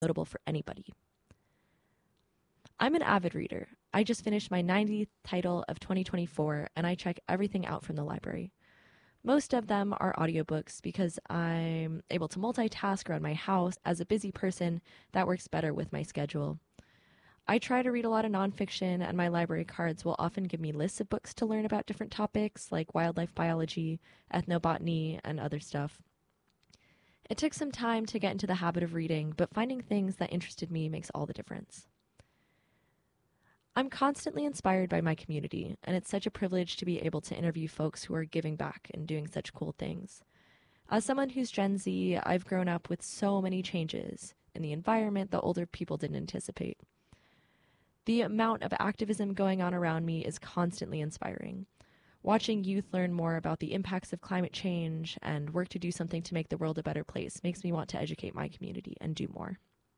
notable for anybody. I'm an avid reader. I just finished my 90th title of 2024, and I check everything out from the library. Most of them are audiobooks because I'm able to multitask around my house. As a busy person, that works better with my schedule. I try to read a lot of nonfiction, and my library cards will often give me lists of books to learn about different topics like wildlife biology, ethnobotany, and other stuff. It took some time to get into the habit of reading, but finding things that interested me makes all the difference. I'm constantly inspired by my community, and it's such a privilege to be able to interview folks who are giving back and doing such cool things. As someone who's Gen Z, I've grown up with so many changes in the environment that older people didn't anticipate. The amount of activism going on around me is constantly inspiring. Watching youth learn more about the impacts of climate change and work to do something to make the world a better place makes me want to educate my community and do more.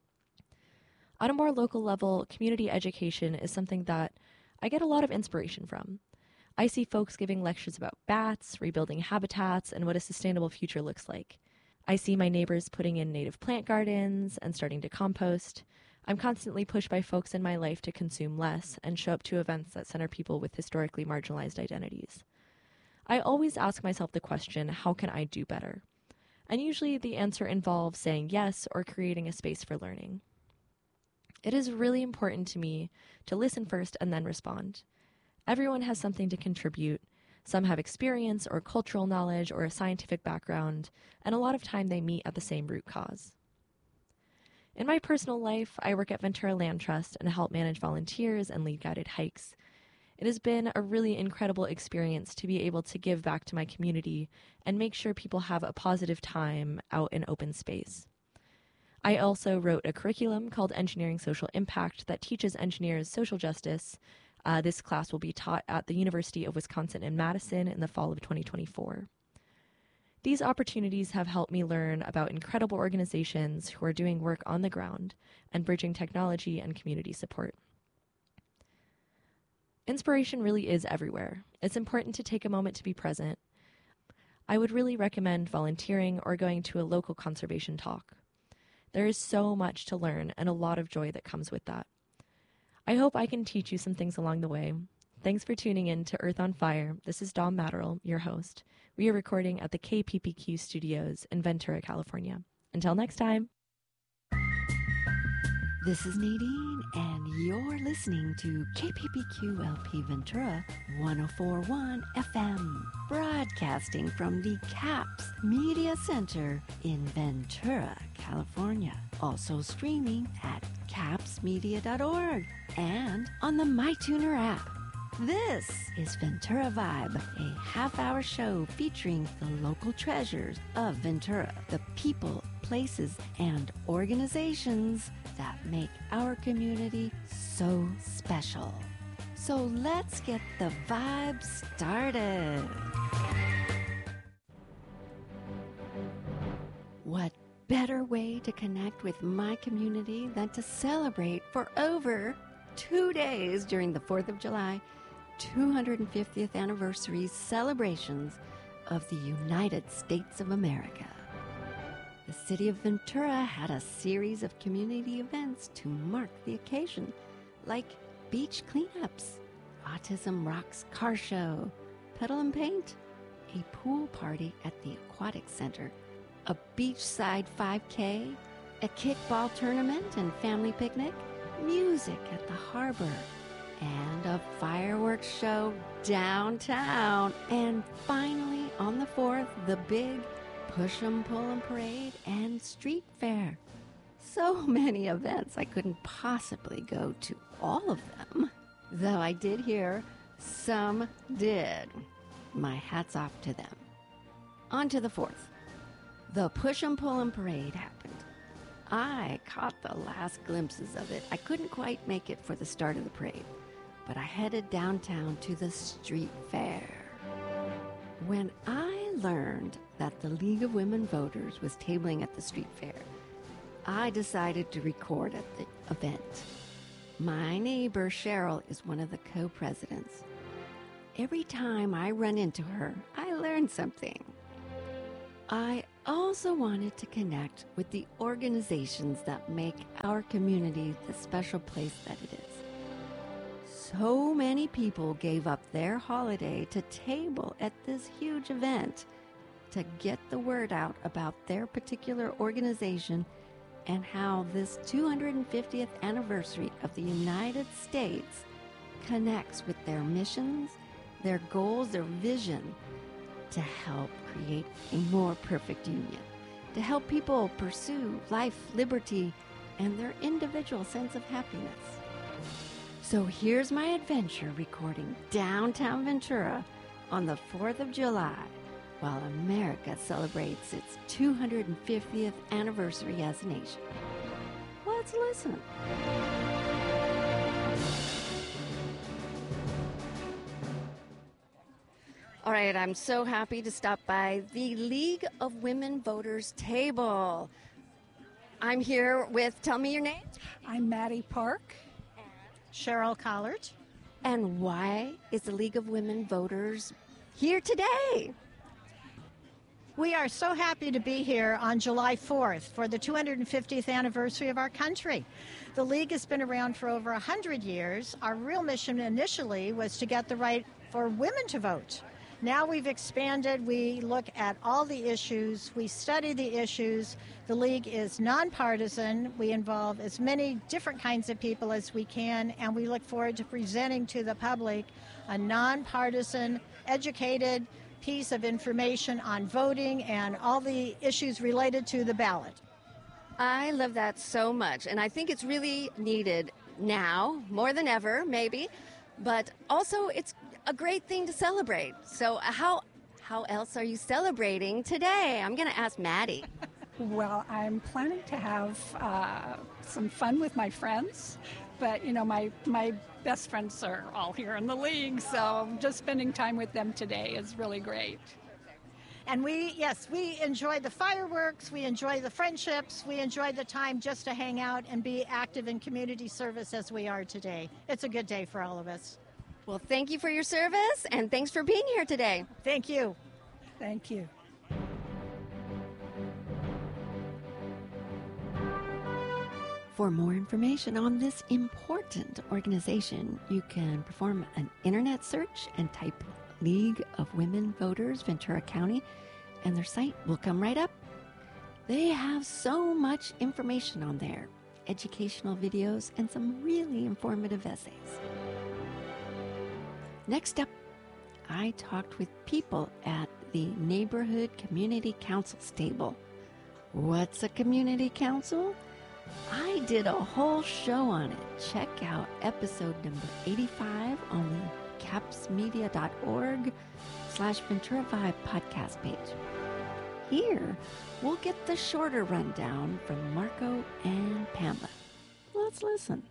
On a more local level, community education is something that I get a lot of inspiration from. I see folks giving lectures about bats, rebuilding habitats, and what a sustainable future looks like. I see my neighbors putting in native plant gardens and starting to compost. I'm constantly pushed by folks in my life to consume less and show up to events that center people with historically marginalized identities. I always ask myself the question, how can I do better? And usually the answer involves saying yes or creating a space for learning. It is really important to me to listen first and then respond. Everyone has something to contribute. Some have experience or cultural knowledge or a scientific background, and a lot of time they meet at the same root cause. In my personal life, I work at Ventura Land Trust and help manage volunteers and lead guided hikes. It has been a really incredible experience to be able to give back to my community and make sure people have a positive time out in open space. I also wrote a curriculum called Engineering Social Impact that teaches engineers social justice. This class will be taught at the University of Wisconsin in Madison in the fall of 2024. These opportunities have helped me learn about incredible organizations who are doing work on the ground and bridging technology and community support. Inspiration really is everywhere. It's important to take a moment to be present. I would really recommend volunteering or going to a local conservation talk. There is so much to learn and a lot of joy that comes with that. I hope I can teach you some things along the way. Thanks for tuning in to Earth on Fire. This is Dawn Matterall, your host. We are recording at the KPPQ studios in Ventura, California. Until next time. This is Nadine, and you're listening to KPPQ LP Ventura 104.1 FM, broadcasting from the CAPS Media Center in Ventura, California. Also streaming at capsmedia.org and on the MyTuner app. This is Ventura Vibe, a half-hour show featuring the local treasures of Ventura, the people, places, and organizations that make our community so special. So let's get the vibe started. What better way to connect with my community than to celebrate for over 2 days during the 4th of July 250th anniversary celebrations of the United States of America. The city of Ventura had a series of community events to mark the occasion, like beach cleanups, Autism Rocks car show, pedal and paint, a pool party at the Aquatic Center, a beachside 5K, a kickball tournament and family picnic, music at the harbor, and a fireworks show downtown. And finally, on the 4th, the big Push 'em, Pull 'em Parade and Street Fair. So many events, I couldn't possibly go to all of them. Though I did hear some did. My hat's off to them. On to the 4th. The Push 'em, Pull 'em Parade happened. I caught the last glimpses of it. I couldn't quite make it for the start of the parade, but I headed downtown to the street fair. When I learned that the League of Women Voters was tabling at the street fair, I decided to record at the event. My neighbor Cheryl is one of the co-presidents. Every time I run into her, I learn something. I also wanted to connect with the organizations that make our community the special place that it is. So many people gave up their holiday to table at this huge event to get the word out about their particular organization and how this 250th anniversary of the United States connects with their missions, their goals, their vision to help create a more perfect union, to help people pursue life, liberty, and their individual sense of happiness. So here's my adventure recording downtown Ventura on the 4th of July while America celebrates its 250th anniversary as a nation. Let's listen. All right, I'm so happy to stop by the League of Women Voters table. I'm here with, tell me your name. I'm Maddie Park. Cheryl Collard. And why is the League of Women Voters here today? We are so happy to be here on July 4th for the 250th anniversary of our country. The League has been around for over 100 years. Our real mission initially was to get the right for women to vote. Now we've expanded. We look at all the issues. We study the issues. The League is nonpartisan. We involve as many different kinds of people as we can, and we look forward to presenting to the public a nonpartisan, educated piece of information on voting and all the issues related to the ballot. I love that so much, and I think it's really needed now, more than ever, maybe, but also it's a great thing to celebrate. So how else are you celebrating today? I'm going to ask Maddie. Well, I'm planning to have some fun with my friends, but you know, my best friends are all here in the League, so just spending time with them today is really great. And we enjoy the fireworks, we enjoy the friendships, we enjoy the time just to hang out and be active in community service as we are today. It's a good day for all of us. Well, thank you for your service, and thanks for being here today. Thank you. Thank you. For more information on this important organization, you can perform an internet search and type League of Women Voters Ventura County, and their site will come right up. They have so much information on there, educational videos, and some really informative essays. Next up, I talked with people at the Neighborhood Community Council's table. What's a community council? I did a whole show on it. Check out episode number 85 on the capsmedia.org/Ventura Vibe podcast page. Here, we'll get the shorter rundown from Marco and Pamela. Let's listen.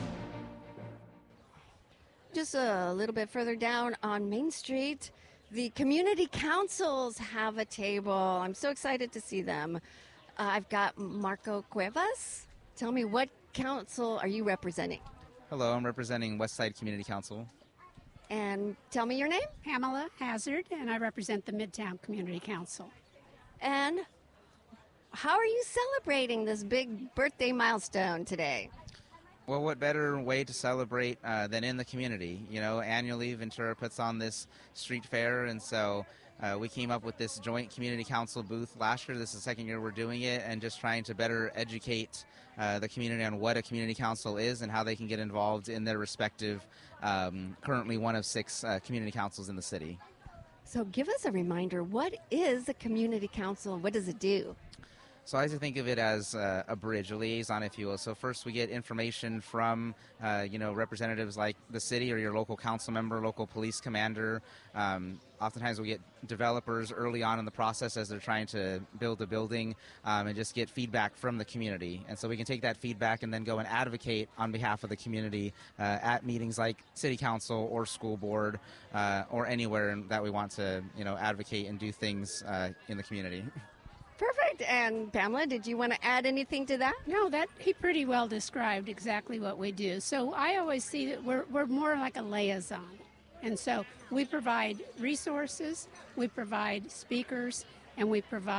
Just a little bit further down on Main Street, the community councils have a table. I'm so excited to see them. I've got Marco Cuevas. Tell me, what council are you representing? Hello, I'm representing Westside Community Council. And tell me your name. Pamela Hazard, and I represent the Midtown Community Council. And how are you celebrating this big birthday milestone today? Well, what better way to celebrate than in the community? You know, annually Ventura puts on this street fair, and so we came up with this joint community council booth last year. This is the second year we're doing it, and just trying to better educate the community on what a community council is and how they can get involved in their respective, currently one of 6 community councils in the city. So give us a reminder, what is a community council? What does it do? So I like to think of it as a bridge, a liaison, if you will. So first we get information from, representatives like the city or your local council member, local police commander. Oftentimes we get developers early on in the process as they're trying to build a building and just get feedback from the community. And so we can take that feedback and then go and advocate on behalf of the community at meetings like city council or school board or anywhere that we want to, advocate and do things in the community. Perfect. And Pamela, did you want to add anything to that? No, that he pretty well described exactly what we do. So I always see that we're more like a liaison. And so we provide resources, we provide speakers, and we provide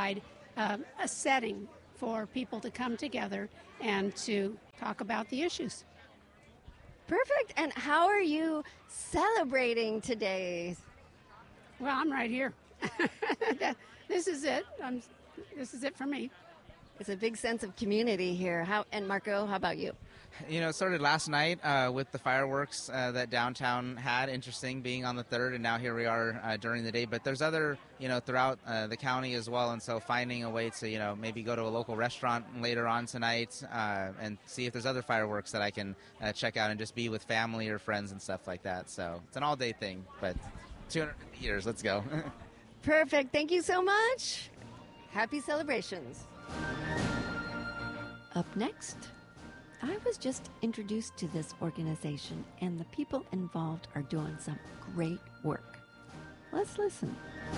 a setting for people to come together and to talk about the issues. Perfect. And how are you celebrating today? Well, I'm right here. This is it. This is it for me. It's a big sense of community here. And Marco, how about you? You know, it started last night with the fireworks that downtown had. Interesting being on the 3rd, and now here we are during the day. But there's other, throughout the county as well. And so finding a way to, maybe go to a local restaurant later on tonight and see if there's other fireworks that I can check out and just be with family or friends and stuff like that. So it's an all-day thing, but 250 years. Let's go. Perfect. Thank you so much. Happy celebrations. Up next, I was just introduced to this organization, and the people involved are doing some great work. Let's listen.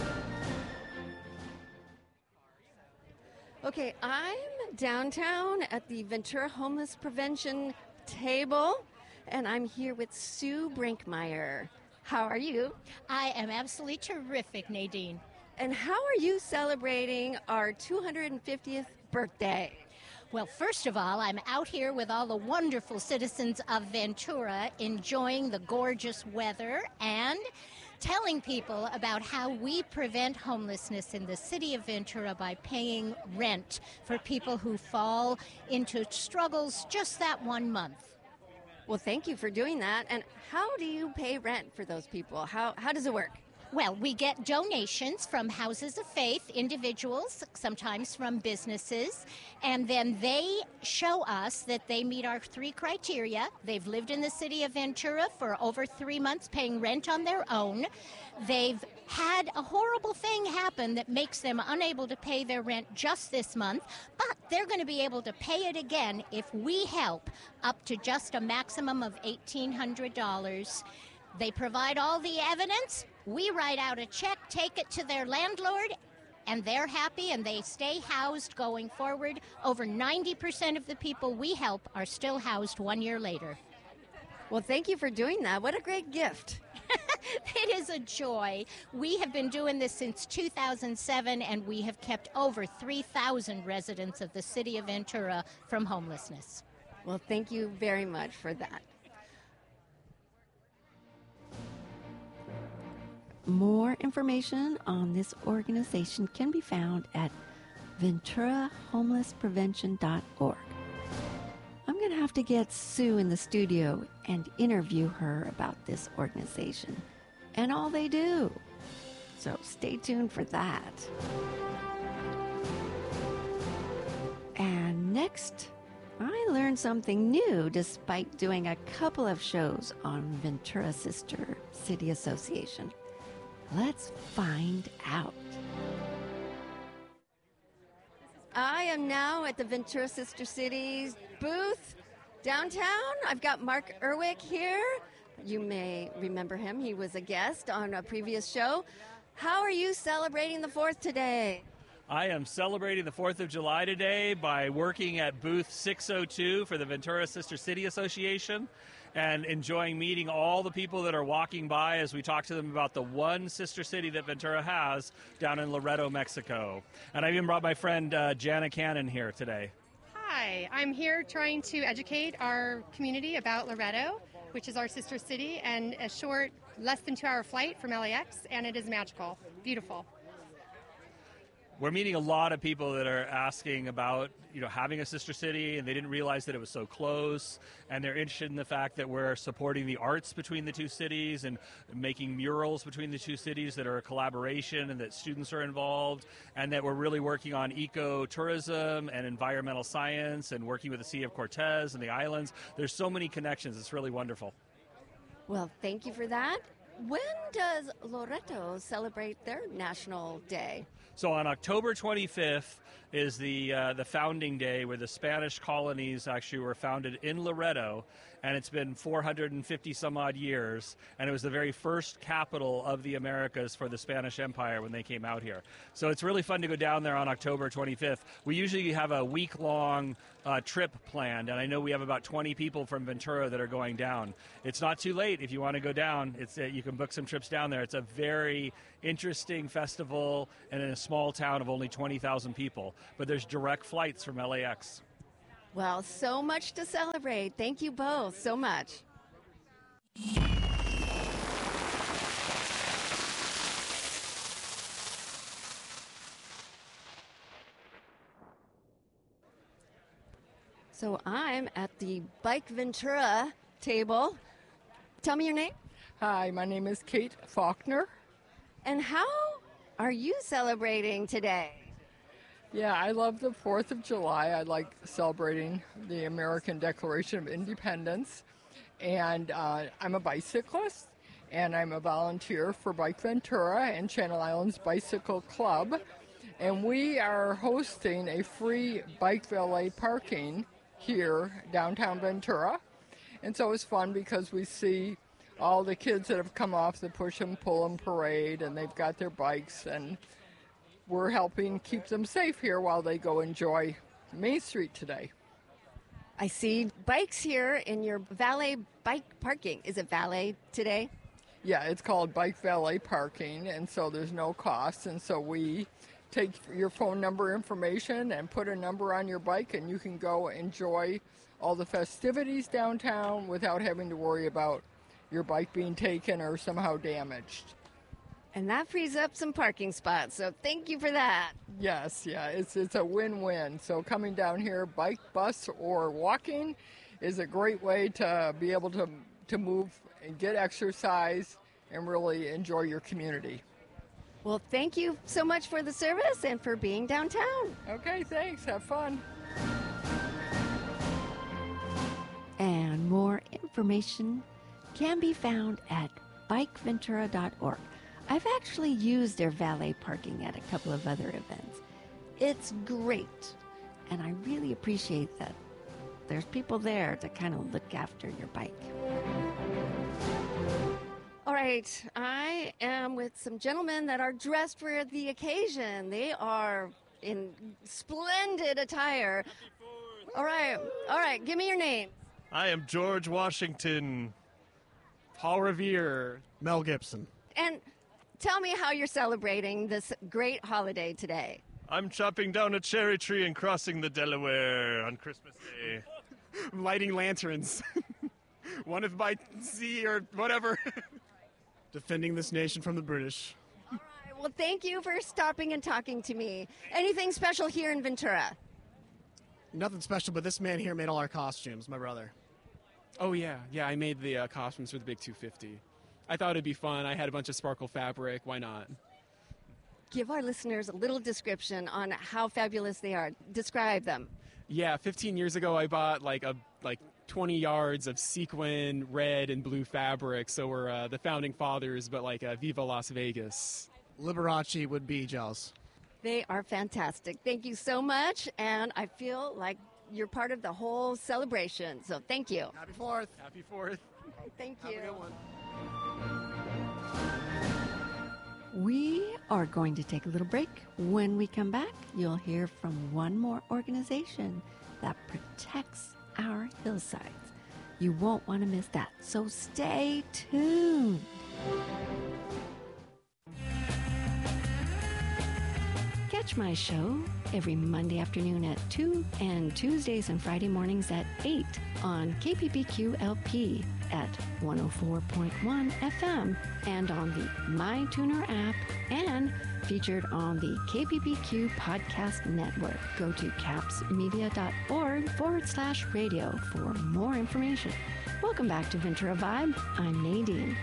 Okay, I'm downtown at the Ventura Homeless Prevention table, and I'm here with Sue Brinkmeyer. How are you? I am absolutely terrific, Nadine. And how are you celebrating our 250th birthday? Well, first of all, I'm out here with all the wonderful citizens of Ventura enjoying the gorgeous weather and telling people about how we prevent homelessness in the city of Ventura by paying rent for people who fall into struggles just that 1 month. Well, thank you for doing that. And how do you pay rent for those people? How does it work? Well, we get donations from houses of faith, individuals, sometimes from businesses, and then they show us that they meet our 3 criteria. They've lived in the city of Ventura for over 3 months paying rent on their own. They've had a horrible thing happen that makes them unable to pay their rent just this month, but they're going to be able to pay it again if we help up to just a maximum of $1,800. They provide all the evidence. We write out a check, take it to their landlord, and they're happy and they stay housed going forward. Over 90% of the people we help are still housed 1 year later. Well, thank you for doing that. What a great gift. It is a joy. We have been doing this since 2007, and we have kept over 3,000 residents of the city of Ventura from homelessness. Well, thank you very much for that. More information on this organization can be found at VenturaHomelessPrevention.org. I'm going to have to get Sue in the studio and interview her about this organization and all they do. So stay tuned for that. And next, I learned something new despite doing a couple of shows on Ventura Sister City Association. Let's find out. I am now at the Ventura Sister Cities booth downtown. I've got Mark Erwick here. You may remember him. He was a guest on a previous show. How are you celebrating the 4th today? I am celebrating the 4th of July today by working at booth 602 for the Ventura Sister City Association and enjoying meeting all the people that are walking by as we talk to them about the one sister city that Ventura has down in Loreto, Mexico. And I even brought my friend Jana Cannon here today. Hi, I'm here trying to educate our community about Loreto, which is our sister city, and a short, less than 2-hour flight from LAX, and it is magical, beautiful. We're meeting a lot of people that are asking about, having a sister city, and they didn't realize that it was so close, and they're interested in the fact that we're supporting the arts between the two cities and making murals between the two cities that are a collaboration and that students are involved, and that we're really working on ecotourism and environmental science and working with the Sea of Cortez and the islands. There's so many connections. It's really wonderful. Well, thank you for that. When does Loreto celebrate their National Day? So on October 25th is the founding day, where the Spanish colonies actually were founded in Loreto, and it's been 450 some odd years, and it was the very first capital of the Americas for the Spanish Empire when they came out here. So it's really fun to go down there on October 25th. We usually have a week-long trip planned, and I know we have about 20 people from Ventura that are going down. It's not too late if you want to go down. You can book some trips down there. It's a very interesting festival and in a small town of only 20,000 people, but there's direct flights from LAX. Well, so much to celebrate. Thank you both so much. So I'm at the Bike Ventura table. Tell me your name. Hi, my name is Kate Faulkner. And how are you celebrating today? Yeah, I love the 4th of July. I like celebrating the American Declaration of Independence. And I'm a bicyclist, and I'm a volunteer for Bike Ventura and Channel Islands Bicycle Club. And we are hosting a free bike valet parking here downtown Ventura. And so it's fun because we see all the kids that have come off the Push 'em Pull 'em parade, and they've got their bikes, and we're helping keep them safe here while they go enjoy Main Street today. I see bikes here in your valet bike parking. Is it valet today? Yeah, it's called bike valet parking, and so there's no cost, and so we take your phone number information and put a number on your bike, and you can go enjoy all the festivities downtown without having to worry about your bike being taken or somehow damaged. And that frees up some parking spots, so thank you for that. Yes, yeah, it's a win-win. So coming down here, bike, bus, or walking is a great way to be able to move and get exercise and really enjoy your community. Well, thank you so much for the service and for being downtown. Okay, thanks. Have fun. And more information can be found at bikeventura.org. I've actually used their valet parking at a couple of other events. It's great, and I really appreciate that there's people there to kind of look after your bike. All right, I am with some gentlemen that are dressed for the occasion. They are in splendid attire. All right, give me your name. I am George Washington. Paul Revere. Mel Gibson. And tell me how you're celebrating this great holiday today. I'm chopping down a cherry tree and crossing the Delaware on Christmas Day. I'm lighting lanterns. One if by sea or whatever. Defending this nation from the British. All right, well, thank you for stopping and talking to me. Anything special here in Ventura? Nothing special, but this man here made all our costumes, my brother. Oh, yeah, I made the costumes for the Big 250. I thought it'd be fun. I had a bunch of sparkle fabric. Why not? Give our listeners a little description on how fabulous they are. Describe them. Yeah, 15 years ago, I bought like 20 yards of sequin, red, and blue fabric. So we're the founding fathers, but like Viva Las Vegas. Liberace would be jealous. They are fantastic. Thank you so much, and I feel like you're part of the whole celebration. So thank you. Happy 4th. Happy 4th. Thank you. Have a good one. We are going to take a little break. When we come back, you'll hear from one more organization that protects our hillsides. You won't want to miss that, so stay tuned. Catch my show every Monday afternoon at 2 and Tuesdays and Friday mornings at 8 on KPPQ-LP at 104.1 FM and on the MyTuner app and featured on the KPPQ Podcast Network. Go to capsmedia.org/radio for more information. Welcome back to Ventura Vibe. I'm Nadine.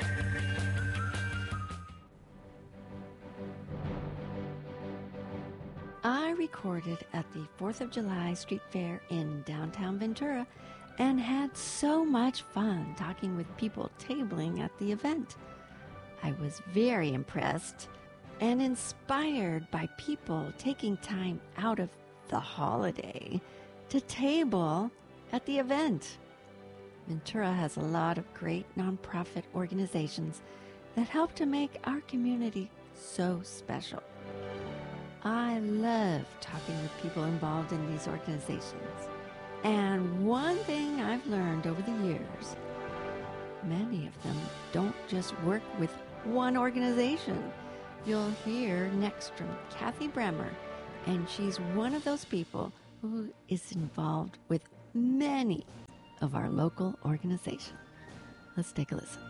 I recorded at the 4th of July Street Fair in downtown Ventura and had so much fun talking with people tabling at the event. I was very impressed and inspired by people taking time out of the holiday to table at the event. Ventura has a lot of great nonprofit organizations that help to make our community so special. I love talking with people involved in these organizations. And one thing I've learned over the years, many of them don't just work with one organization. You'll hear next from Kathy Bremer, and she's one of those people who is involved with many of our local organizations. Let's take a listen.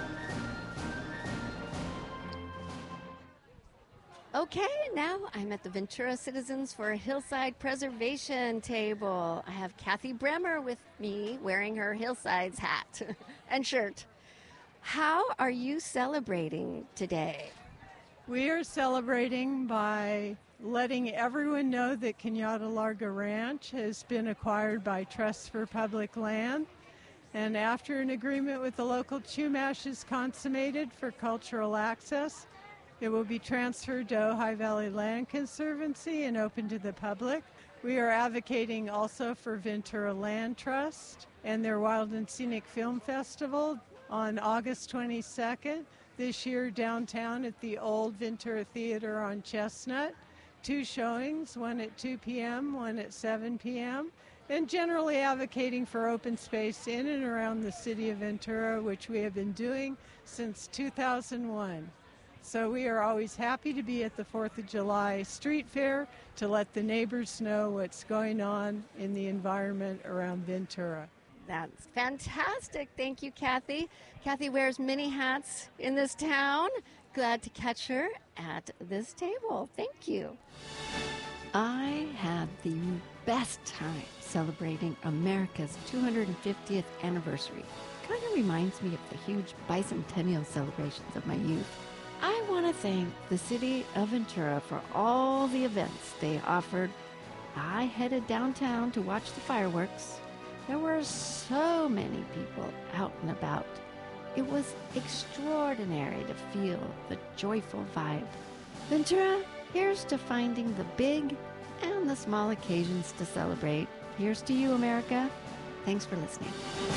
Okay, now I'm at the Ventura Citizens for Hillside Preservation table. I have Kathy Bremer with me wearing her Hillsides hat and shirt. How are you celebrating today? We are celebrating by letting everyone know that Cañada Larga Ranch has been acquired by Trust for Public Land. And after an agreement with the local Chumash is consummated for cultural access, it will be transferred to Ojai Valley Land Conservancy and open to the public. We are advocating also for Ventura Land Trust and their Wild and Scenic Film Festival on August 22nd this year downtown at the old Ventura Theater on Chestnut. 2 showings, one at 2 p.m., one at 7 p.m., and generally advocating for open space in and around the city of Ventura, which we have been doing since 2001. So we are always happy to be at the 4th of July Street Fair to let the neighbors know what's going on in the environment around Ventura. That's fantastic. Thank you, Kathy. Kathy wears many hats in this town. Glad to catch her at this table. Thank you. I had the best time celebrating America's 250th anniversary. Kind of reminds me of the huge bicentennial celebrations of my youth. I want to thank the city of Ventura for all the events they offered. I headed downtown to watch the fireworks. There were so many people out and about. It was extraordinary to feel the joyful vibe. Ventura, here's to finding the big and the small occasions to celebrate. Here's to you, America. Thanks for listening.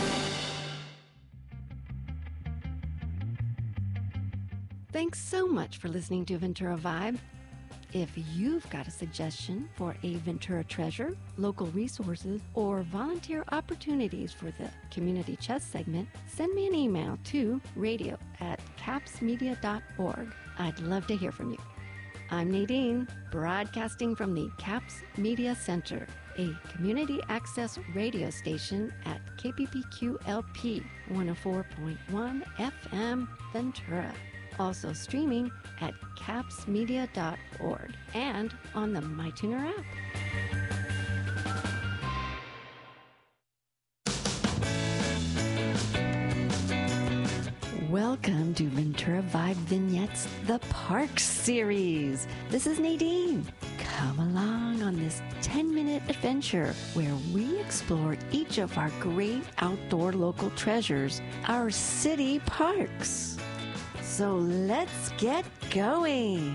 Thanks so much for listening to Ventura Vibe. If you've got a suggestion for a Ventura treasure, local resources, or volunteer opportunities for the Community Chest segment, send me an email to radio@capsmedia.org. I'd love to hear from you. I'm Nadine, broadcasting from the CAPS Media Center, a community access radio station at KPPQ-LP 104.1 FM Ventura. Also streaming at capsmedia.org and on the MyTuner app. Welcome to Ventura Vibe Vignettes, the Parks series. This is Nadine. Come along on this 10-minute adventure where we explore each of our great outdoor local treasures, our city parks. So let's get going.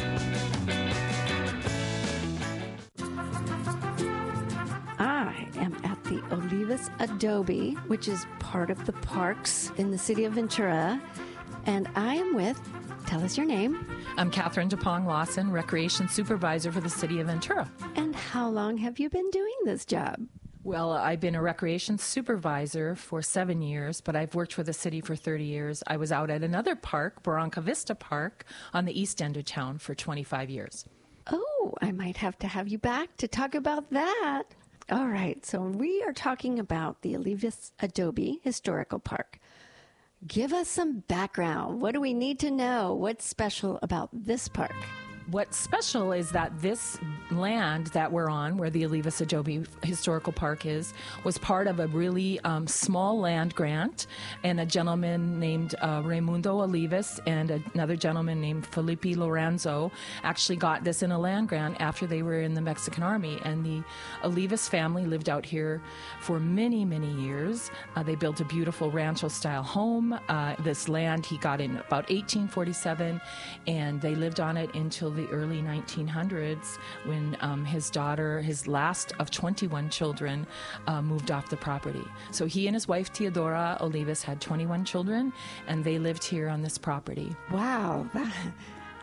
I am at the Olivas Adobe, which is part of the parks in the city of Ventura, and I am with, tell us your name. I'm Catherine DePong Lawson, Recreation Supervisor for the city of Ventura. And how long have you been doing this job? Well, I've been a recreation supervisor for 7 years, but I've worked for the city for 30 years. I was out at another park, Barranca Vista Park, on the east end of town for 25 years. Oh, I might have to have you back to talk about that. All right, so we are talking about the Olivas Adobe Historical Park. Give us some background. What do we need to know? What's special about this park? What's special is that this land that we're on, where the Olivas Adobe Historical Park is, was part of a really small land grant, and a gentleman named Raimundo Olivas and another gentleman named Felipe Lorenzo actually got this in a land grant after they were in the Mexican Army, and the Olivas family lived out here for many, many years. They built a beautiful rancho-style home. This land he got in about 1847, and they lived on it until the early 1900s when his daughter, his last of 21 children, moved off the property. So he and his wife Teodora Olivas had 21 children, and they lived here on this property. Wow,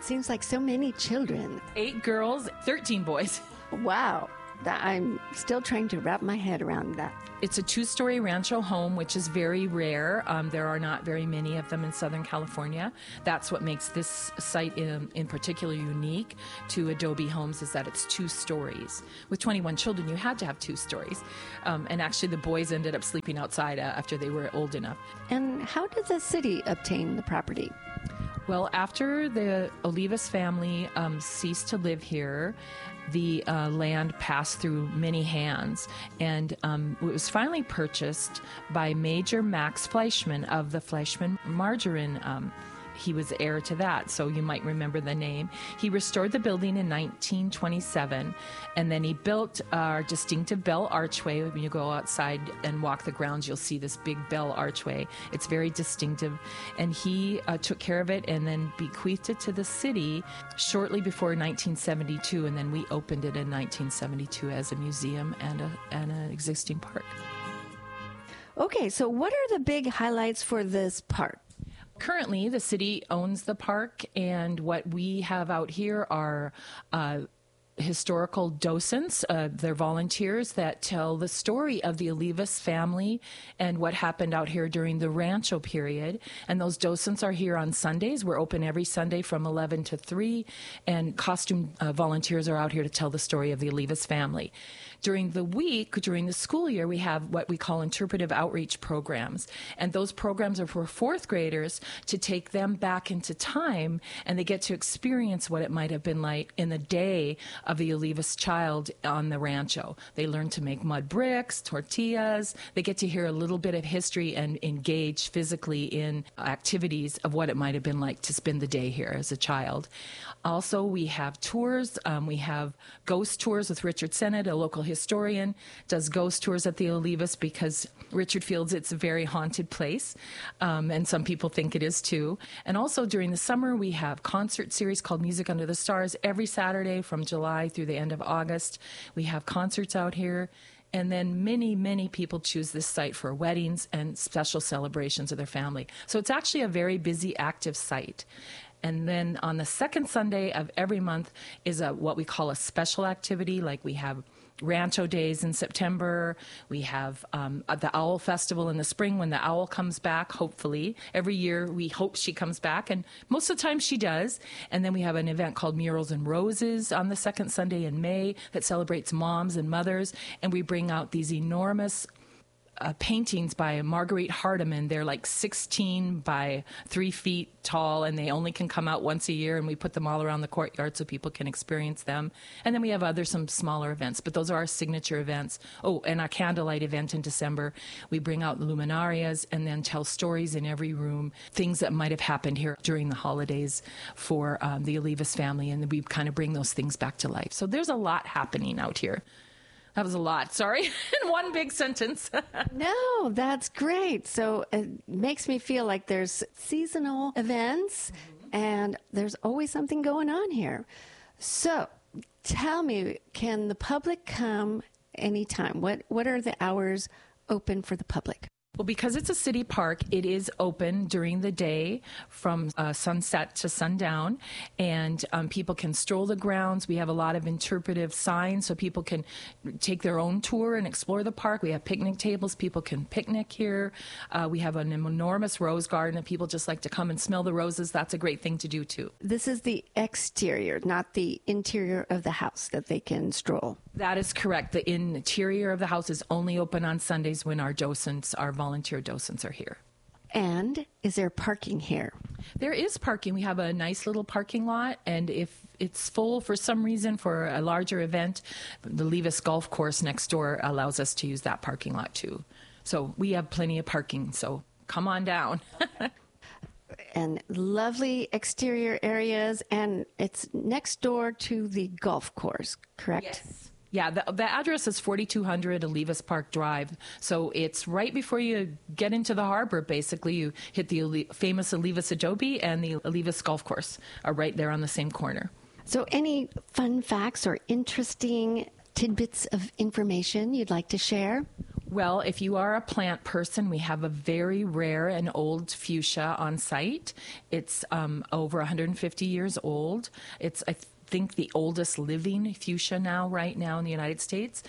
Seems like so many children. 8 girls, 13 boys. Wow. I'm still trying to wrap my head around that. It's a 2-story rancho home, which is very rare. There are not very many of them in Southern California. That's what makes this site in particular unique to Adobe Homes, is that it's 2 stories. With 21 children, you had to have 2 stories. And actually, the boys ended up sleeping outside after they were old enough. And how did the city obtain the property? Well, after the Olivas family ceased to live here, the land passed through many hands, and it was finally purchased by Major Max Fleischmann of the Fleischmann Margarine. He was heir to that, so you might remember the name. He restored the building in 1927, and then he built our distinctive bell archway. When you go outside and walk the grounds, you'll see this big bell archway. It's very distinctive, and he took care of it and then bequeathed it to the city shortly before 1972, and then we opened it in 1972 as a museum and an existing park. Okay, so what are the big highlights for this park? Currently, the city owns the park, and what we have out here are historical docents. They're volunteers that tell the story of the Olivas family and what happened out here during the Rancho period. And those docents are here on Sundays. We're open every Sunday from 11 to 3, and costume volunteers are out here to tell the story of the Olivas family. During the week, during the school year, we have what we call interpretive outreach programs. And those programs are for 4th graders to take them back into time, and they get to experience what it might have been like in the day of the Olivas child on the rancho. They learn to make mud bricks, tortillas. They get to hear a little bit of history and engage physically in activities of what it might have been like to spend the day here as a child. Also, we have tours. We have ghost tours with Richard Sennett, a local historian, does ghost tours at the Olivas because Richard feels it's a very haunted place, and some people think it is too. And also during the summer, we have concert series called Music Under the Stars every Saturday from July through the end of August. We have concerts out here. And then many, many people choose this site for weddings and special celebrations of their family. So it's actually a very busy, active site. And then on the second Sunday of every month is what we call a special activity. Like we have Rancho Days in September. We have the Owl Festival in the spring when the owl comes back, hopefully. Every year we hope she comes back, and most of the time she does. And then we have an event called Murals and Roses on the second Sunday in May that celebrates moms and mothers. And we bring out these enormous paintings by Marguerite Hardiman. They're like 16 by 3 feet tall, and they only can come out once a year, and we put them all around the courtyard so people can experience them. And then we have some smaller events, but those are our signature events. Oh, and our candlelight event in December. We bring out the luminarias and then tell stories in every room, things that might have happened here during the holidays for the Olivas family, and we kind of bring those things back to life. So there's a lot happening out here. That was a lot, sorry, in one big sentence. No, that's great. So it makes me feel like there's seasonal events, and there's always something going on here. So tell me, can the public come anytime? What are the hours open for the public? Well, because it's a city park, it is open during the day from sunset to sundown, and people can stroll the grounds. We have a lot of interpretive signs so people can take their own tour and explore the park. We have picnic tables. People can picnic here. We have an enormous rose garden, and people just like to come and smell the roses. That's a great thing to do, too. This is the exterior, not the interior of the house that they can stroll. Is correct. The interior of the house is only open on Sundays when our docents, our volunteer docents, are here. And is there parking here? There is parking. We have a nice little parking lot, and if it's full for some reason for a larger event, the Olivas Golf Course next door allows us to use that parking lot too. So we have plenty of parking, so come on down. And lovely exterior areas, and it's next door to the golf course, correct? Yes. Yeah, the address is 4200 Olivas Park Drive. So it's right before you get into the harbor, basically. You hit the famous Olivas Adobe, and the Olivas Golf Course are right there on the same corner. So any fun facts or interesting tidbits of information you'd like to share? Well, if you are a plant person, we have a very rare and old fuchsia on site. It's over 150 years old. It's, I think, the oldest living fuchsia right now in the United States.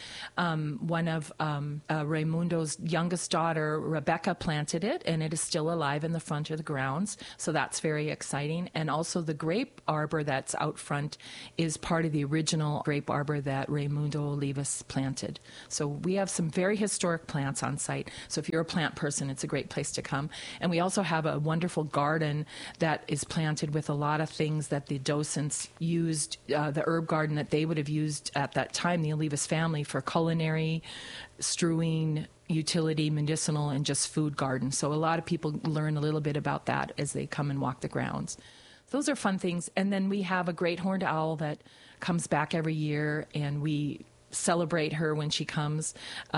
One of Raimundo's youngest daughter, Rebecca, planted it, and it is still alive in the front of the grounds. So that's very exciting. And also the grape arbor that's out front is part of the original grape arbor that Raimundo Olivas planted. So we have some very historic plants on site. So if you're a plant person, it's a great place to come. And we also have a wonderful garden that is planted with a lot of things that the docents used, the herb garden that they would have used at that time, the Olivas family, for culinary, strewing, utility, medicinal, and just food garden. So a lot of people learn a little bit about that as they come and walk the grounds. Those are fun things. And then we have a great horned owl that comes back every year, and we celebrate her when she comes.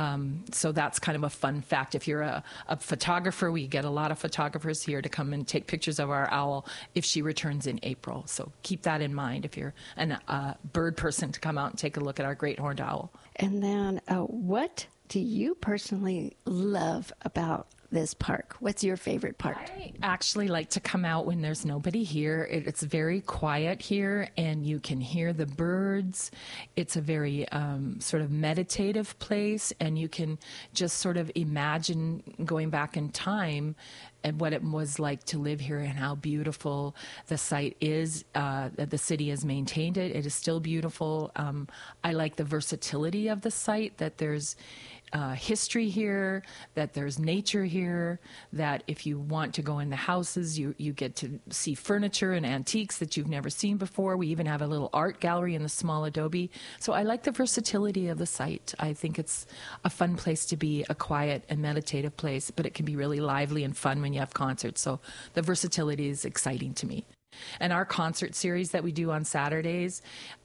So that's kind of a fun fact. If you're a photographer, we get a lot of photographers here to come and take pictures of our owl if she returns in April. So keep that in mind if you're a bird person, to come out and take a look at our great horned owl. And then what do you personally love about this park? What's your favorite part? I actually like to come out when there's nobody here. It's very quiet here, and you can hear the birds. It's a very sort of meditative place, and you can just sort of imagine going back in time and what it was like to live here and how beautiful the site is. The city has maintained it. It is still beautiful. I like the versatility of the site, that there's history here, that there's nature here, that if you want to go in the houses, you get to see furniture and antiques that you've never seen before. We even have a little art gallery in the small adobe. So I like the versatility of the site. I think it's a fun place to be, a quiet and meditative place, but it can be really lively and fun when you have concerts. So the versatility is exciting to me. And our concert series that we do on Saturdays,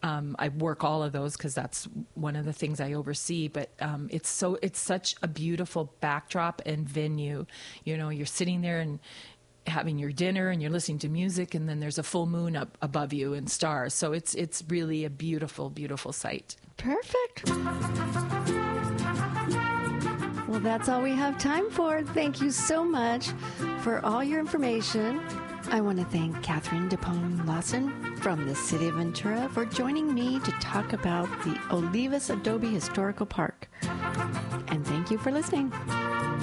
I work all of those because that's one of the things I oversee. But it's such a beautiful backdrop and venue. You know, you're sitting there and having your dinner and you're listening to music, and then there's a full moon up above you and stars. So it's really a beautiful, beautiful sight. Perfect. Well, that's all we have time for. Thank you so much for all your information. I want to thank Catherine DePone Lawson from the City of Ventura for joining me to talk about the Olivas Adobe Historical Park. And thank you for listening.